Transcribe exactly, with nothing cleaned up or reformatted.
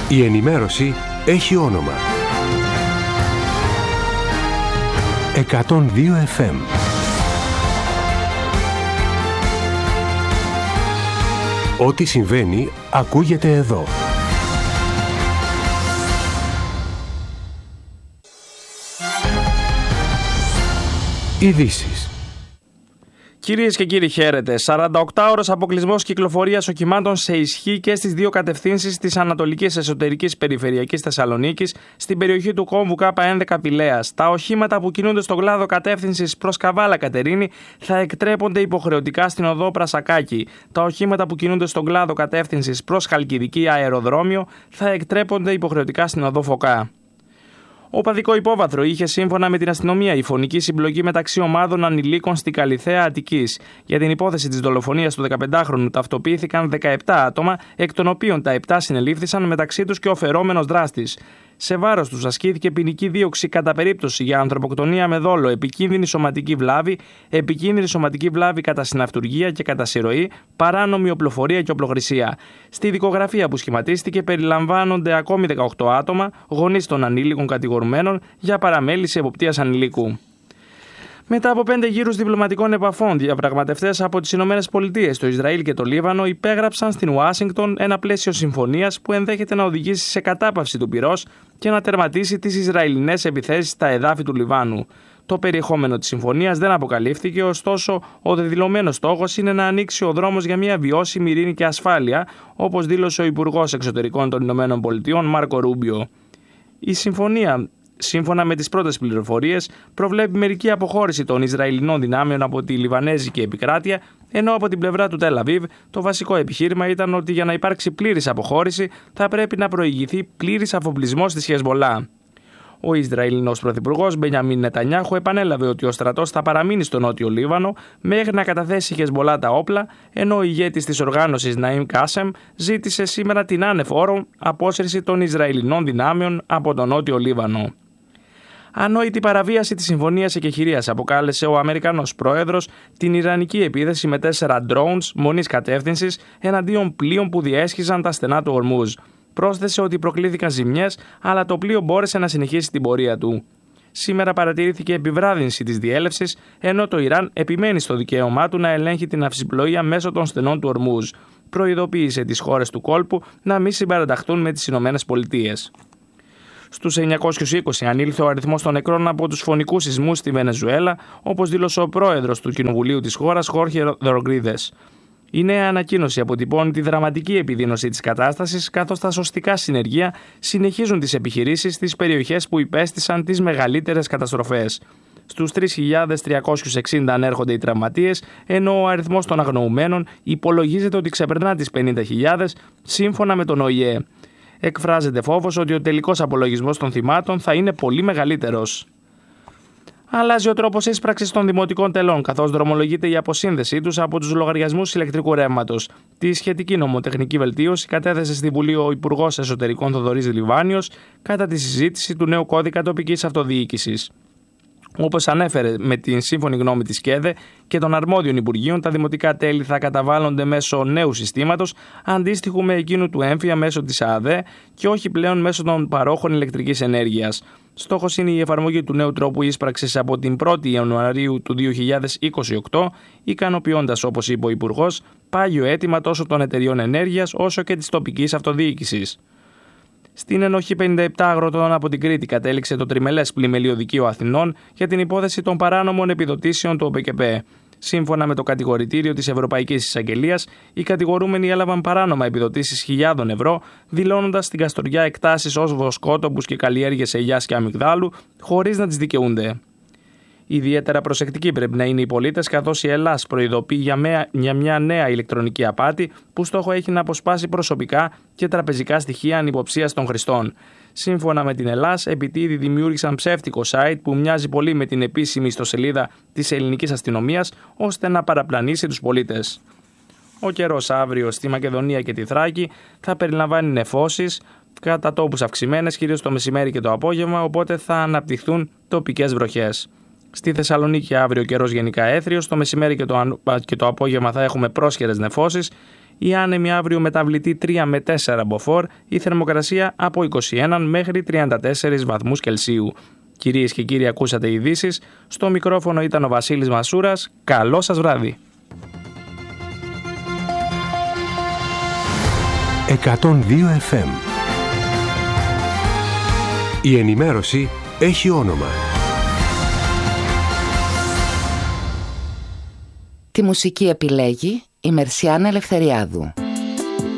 Η ενημέρωση έχει όνομα. εκατόν δύο εφ εμ. Ό,τι συμβαίνει ακούγεται εδώ. Ειδήσεις. Κυρίες και κύριοι, χαίρετε. σαράντα οκτώ ώρες αποκλεισμός κυκλοφορίας οχημάτων σε ισχύ και στις δύο κατευθύνσεις της Ανατολικής Εσωτερικής Περιφερειακής Θεσσαλονίκης στην περιοχή του κόμβου Κ έντεκα Πηλαίας. Τα οχήματα που κινούνται στον κλάδο κατεύθυνσης προς Καβάλα Κατερίνη θα εκτρέπονται υποχρεωτικά στην οδό Πρασακάκη. Τα οχήματα που κινούνται στον κλάδο κατεύθυνσης προς Χαλκιδική Αεροδρόμιο θα εκτρέπονται υποχρεωτικά στην οδό Φωκά. Οπαδικό υπόβαθρο είχε σύμφωνα με την αστυνομία η φωνική συμπλοκή μεταξύ ομάδων ανηλίκων στην Καλιθέα Αττικής. Για την υπόθεση της δολοφονίας του δεκαπεντάχρονου ταυτοποιήθηκαν δεκαεπτά άτομα, εκ των οποίων τα επτά συνελήφθησαν, μεταξύ τους και ο φερόμενος δράστης. Σε βάρος τους ασκήθηκε ποινική δίωξη κατά περίπτωση για ανθρωποκτονία με δόλο, επικίνδυνη σωματική βλάβη, επικίνδυνη σωματική βλάβη κατά συναυτουργία και κατά συρροή, παράνομη οπλοφορία και οπλοχρησία. Στη δικογραφία που σχηματίστηκε περιλαμβάνονται ακόμη δεκαοκτώ άτομα, γονείς των ανήλικων κατηγορουμένων για παραμέληση εποπτείας ανηλίκου. Μετά από πέντε γύρους διπλωματικών επαφών, διαπραγματευτές από τις Ηνωμένες Πολιτείες, το Ισραήλ και το Λίβανο υπέγραψαν στην Ουάσιγκτον ένα πλαίσιο συμφωνίας που ενδέχεται να οδηγήσει σε κατάπαυση του πυρός και να τερματίσει τις Ισραηλινές επιθέσεις στα εδάφη του Λιβάνου. Το περιεχόμενο της συμφωνίας δεν αποκαλύφθηκε, ωστόσο ο δεδηλωμένος στόχος είναι να ανοίξει ο δρόμος για μια βιώσιμη ειρήνη και ασφάλεια, όπως δήλωσε ο Υπουργός Εξωτερικών των Ηνωμένων Πολιτειών Μάρκο Ρούμπιο. Η συμφωνία, σύμφωνα με τις πρώτες πληροφορίες, προβλέπει μερική αποχώρηση των Ισραηλινών δυνάμεων από τη Λιβανέζικη επικράτεια, ενώ από την πλευρά του Τελ Αβίβ το βασικό επιχείρημα ήταν ότι για να υπάρξει πλήρης αποχώρηση θα πρέπει να προηγηθεί πλήρης αφοπλισμός της Χεσμολά. Ο Ισραηλινός Πρωθυπουργός Μπενιαμίν Νετανιάχου επανέλαβε ότι ο στρατός θα παραμείνει στο νότιο Λίβανο μέχρι να καταθέσει η Χεσμολά τα όπλα, ενώ ο ηγέτης της οργάνωσης Ναΐμ Κάσεμ ζήτησε σήμερα την άνευ όρων απόσυρση των Ισραηλινών δυνάμεων από το νότιο Λίβανο. Ανόητη παραβίαση της συμφωνίας εκεχηρίας αποκάλεσε ο Αμερικανός πρόεδρος την Ιρανική επίθεση με τέσσερα drones μονής κατεύθυνσης εναντίον πλοίων που διέσχιζαν τα στενά του Ορμούζ. Πρόσθεσε ότι προκλήθηκαν ζημιές, αλλά το πλοίο μπόρεσε να συνεχίσει την πορεία του. Σήμερα παρατηρήθηκε επιβράδυνση της διέλευσης, ενώ το Ιράν επιμένει στο δικαίωμά του να ελέγχει την αυσιπλοεία μέσω των στενών του Ορμούζ. Προειδοποίησε τις χώρες του κόλπου να μην συμπαραταχθούν με τις Ηνωμένες Πολιτείες. Στους εννιακόσιους είκοσι ανήλθε ο αριθμός των νεκρών από τους φωνικούς σεισμούς στη Βενεζουέλα, όπως δήλωσε ο πρόεδρος του Κοινοβουλίου της χώρας, Χόρχε Ροδρίγες. Η νέα ανακοίνωση αποτυπώνει τη δραματική επιδείνωση της κατάστασης, καθώς τα σωστικά συνεργεία συνεχίζουν τις επιχειρήσεις στις περιοχές που υπέστησαν τις μεγαλύτερες καταστροφές. Στους τρεις χιλιάδες τριακόσιους εξήντα ανέρχονται οι τραυματίες, ενώ ο αριθμός των αγνοουμένων υπολογίζεται ότι ξεπερνά τις πενήντα χιλιάδες, σύμφωνα με τον Ο Η Ε. Εκφράζεται φόβος ότι ο τελικός απολογισμός των θυμάτων θα είναι πολύ μεγαλύτερος. Αλλάζει ο τρόπος ίσπραξης των δημοτικών τελών, καθώς δρομολογείται η αποσύνδεσή τους από τους λογαριασμούς ηλεκτρικού ρεύματος. Τη σχετική νομοτεχνική βελτίωση κατέθεσε στη Βουλή ο Υπουργός Εσωτερικών Θοδωρής Λιβάνιος κατά τη συζήτηση του νέου κώδικα τοπικής αυτοδιοίκησης. Όπως ανέφερε με την σύμφωνη γνώμη της ΚΕΔΕ και των αρμόδιων Υπουργείων, τα δημοτικά τέλη θα καταβάλλονται μέσω νέου συστήματος, αντίστοιχου με εκείνου του έμφυα μέσω της ΑΔΕ και όχι πλέον μέσω των παρόχων ηλεκτρικής ενέργειας. Στόχος είναι η εφαρμογή του νέου τρόπου ίσπραξης από την πρώτη Ιανουαρίου του δύο χιλιάδες είκοσι οκτώ, ικανοποιώντας, όπως είπε ο Υπουργός, πάγιο αίτημα τόσο των εταιριών ενέργειας όσο και της τοπικής αυτοδιοίκησης. Στην ενοχή πενήντα επτά αγροτών από την Κρήτη κατέληξε το τριμελές πλημελιωδικείο Αθηνών για την υπόθεση των παράνομων επιδοτήσεων του ΟΠΕΚΕΠΕ. Σύμφωνα με το κατηγορητήριο της Ευρωπαϊκής Εισαγγελίας, οι κατηγορούμενοι έλαβαν παράνομα επιδοτήσεις χιλιάδων ευρώ, δηλώνοντας στην Καστοριά εκτάσεις ως βοσκότοπους και καλλιέργειες ελιάς και αμυγδάλου, χωρίς να τις δικαιούνται. Ιδιαίτερα προσεκτικοί πρέπει να είναι οι πολίτες, καθώς η Ελλάς προειδοποιεί για, μια, για μια νέα ηλεκτρονική απάτη που στόχο έχει να αποσπάσει προσωπικά και τραπεζικά στοιχεία ανυποψίας των χρηστών. Σύμφωνα με την Ελλάς, επιτίδιοι δημιούργησαν ψεύτικο site που μοιάζει πολύ με την επίσημη ιστοσελίδα της ελληνικής αστυνομίας, ώστε να παραπλανήσει τους πολίτες. Ο καιρός αύριο στη Μακεδονία και τη Θράκη θα περιλαμβάνει νεφώσεις, κατά τόπους αυξημένες, κυρίως το μεσημέρι και το απόγευμα, οπότε θα αναπτυχθούν τοπικές βροχές. Στη Θεσσαλονίκη αύριο καιρός γενικά έθριος, το μεσημέρι και το, και το απόγευμα θα έχουμε πρόσχερες νεφώσεις. η άνεμη αύριο μεταβλητή τρία με τέσσερα μποφόρ, η θερμοκρασία από είκοσι ένα μέχρι τριάντα τέσσερις βαθμούς Κελσίου. Κυρίες και κύριοι, ακούσατε ειδήσεις. Στο μικρόφωνο ήταν ο Βασίλης Μασούρας. Καλό σας βράδυ. εκατόν δύο εφ εμ. Η ενημέρωση έχει όνομα. Τη μουσική επιλέγει η Μερσιάνα Ελευθεριάδου.